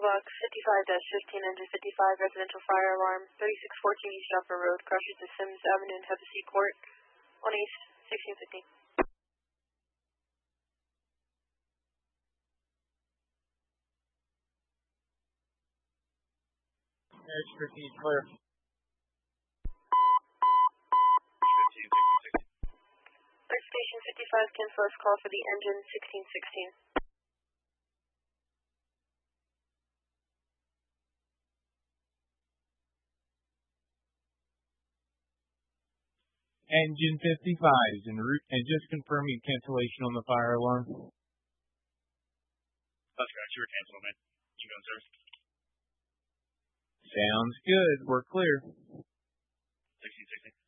Block 55-15, engine 55, residential fire alarm, 3614 East Upper Road, crosses to Sims Avenue in Hevesy Court, on East, 1615. Extra key clear. 15, 16, 16. Third Station 55, cancel this call for the engine 1616. Engine 55 is en route and just confirming cancellation on the fire alarm. That's correct. You were canceled, man. You go in service. Sounds good. We're clear. 16, 16.